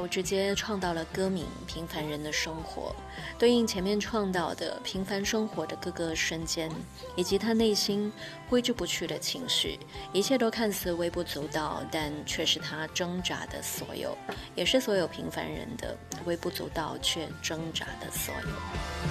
直接创造了歌名《平凡人的生活》，对应前面创造的平凡生活的各个瞬间，以及他内心挥之不去的情绪，一切都看似微不足道，但却是他挣扎的所有，也是所有平凡人的微不足道却挣扎的所有。